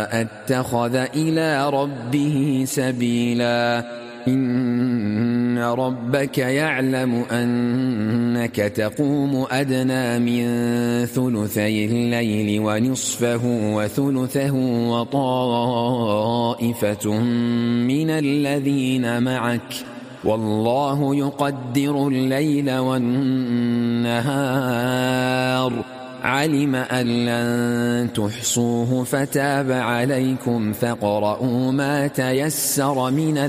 اتخذ إلى ربه سبيلا إن ربك يعلم أنك تقوم أدنى من ثلثي الليل ونصفه وثلثه وطائفة من الذين معك والله يقدر الليل والنهار علم أن لن تحصوه فتاب عليكم فاقرؤوا ما تيسر من